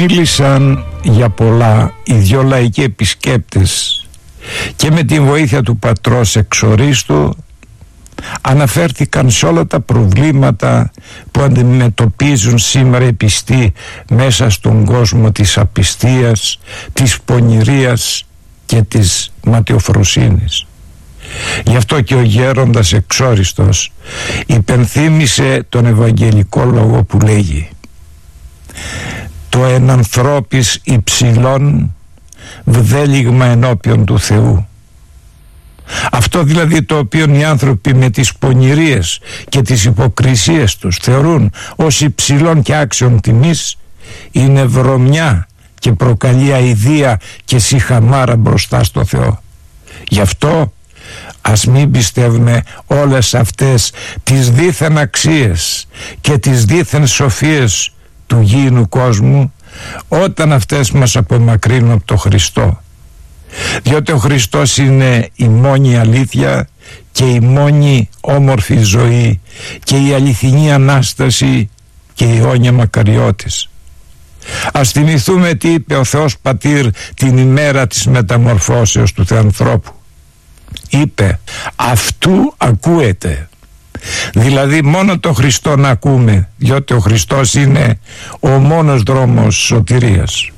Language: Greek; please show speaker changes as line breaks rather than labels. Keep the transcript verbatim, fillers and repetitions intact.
Μίλησαν για πολλά οι δυο λαϊκοί επισκέπτες και με τη βοήθεια του πατρός εξορίστου αναφέρθηκαν σε όλα τα προβλήματα που αντιμετωπίζουν σήμερα οι πιστοί μέσα στον κόσμο της απιστίας, της πονηρίας και της ματιοφροσύνης. Γι' αυτό και ο γέροντας εξόριστος υπενθύμησε τον Ευαγγελικό λόγο που λέγει: «Το εν ανθρώπης υψηλών βδέλιγμα ενώπιον του Θεού». Αυτό δηλαδή το οποίο οι άνθρωποι με τις πονηρίες και τις υποκρισίες τους θεωρούν ως υψηλών και άξιων τιμής, είναι βρωμιά και προκαλεί αηδία και σιχαμάρα μπροστά στο Θεό. Γι' αυτό ας μην πιστεύουμε όλες αυτές τις δίθεν αξίες και τις δίθεν σοφίες του γήινου κόσμου, όταν αυτές μας απομακρύνουν από το Χριστό. Διότι ο Χριστός είναι η μόνη αλήθεια και η μόνη όμορφη ζωή και η αληθινή Ανάσταση και η αιώνια μακαριώτης. Ας θυμηθούμε τι είπε ο Θεός Πατήρ την ημέρα της μεταμορφώσεως του Θεανθρώπου. Είπε: «Αυτού ακούετε». Δηλαδή μόνο το Χριστό να ακούμε, διότι ο Χριστός είναι ο μόνος δρόμος σωτηρίας.